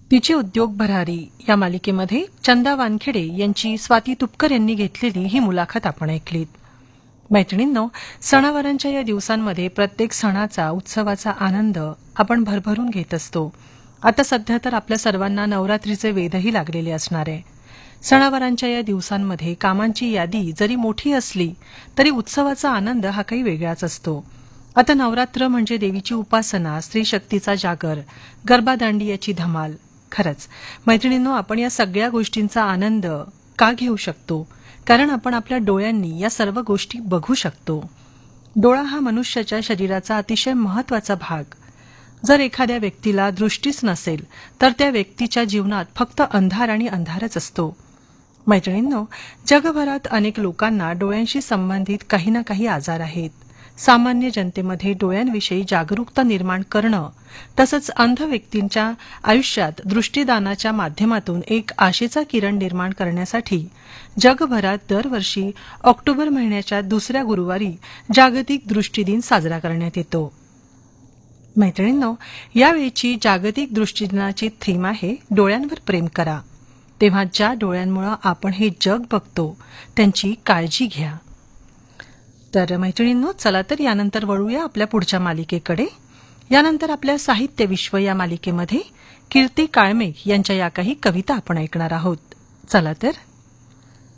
तिचे उद्योग भरारी या मालिकेमध्ये चंदा वानखेडे यांची स्वाती तुपकर यांनी घेतलेली ही मुलाखत आपण ऐकलीत. मैत्रिणींनो, सणावारांच्या या दिवसांमध्ये प्रत्येक सणाचा उत्सवाचा आनंद आपण भरभरून घेत असतो. आता सध्या तर आपल्या सर्वांना नवरात्रीचे वेधही लागलेले असणार आहे. सणावारांच्या या दिवसांमध्ये कामांची यादी जरी मोठी असली तरी उत्सवाचा आनंद हा काही वेगळाच असतो. आता नवरात्र म्हणजे देवीची उपासना, स्त्री शक्तीचा जागर, गरबा दांडियाची धमाल. खरंच मैत्रिणींनो, आपण या सगळ्या गोष्टींचा आनंद का घेऊ शकतो? कारण आपण आपल्या डोळ्यांनी या सर्व गोष्टी बघू शकतो. डोळा हा मनुष्याच्या शरीराचा अतिशय महत्वाचा भाग. जर एखाद्या व्यक्तीला दृष्टीच नसेल तर त्या व्यक्तीच्या जीवनात फक्त अंधार आणि अंधारच असतो. मैत्रिणींनो, जगभरात अनेक लोकांना डोळ्यांशी संबंधित काही ना काही आजार आहेत. सामान्य जनतेमध्ये डोळ्यांविषयी जागरूकता निर्माण करणं तसंच अंध व्यक्तींच्या आयुष्यात दृष्टीदानाच्या माध्यमातून एक आशेचा किरण निर्माण करण्यासाठी जगभरात दरवर्षी ऑक्टोबर महिन्याच्या दुसऱ्या गुरुवारी जागतिक दृष्टी दिन साजरा करण्यात येतो. मैत्रिणींनो, यावेळीची जागतिक दृष्टी दिनाची थीम आहे डोळ्यांवर प्रेम करा. तेव्हा ज्या डोळ्यांमुळे आपण हे जग बघतो त्यांची काळजी घ्या. तर मैत्रिणींनो, चला तर यानंतर वळूया आपल्या पुढच्या मालिकेकडे. यानंतर आपल्या साहित्य विश्व या मालिकेमध्ये कीर्ती काळमेघ यांच्या या काही कविता आपण ऐकणार आहोत. चला तर.